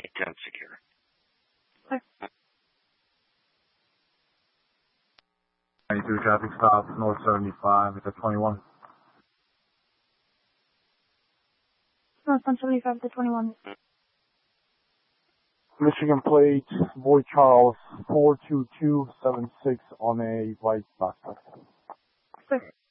10 secure. Clear. 92 traffic stop, North 75, it's at 21. North 175 to 21. Michigan plate, Boy Charles, 42276 on a white box. Clear.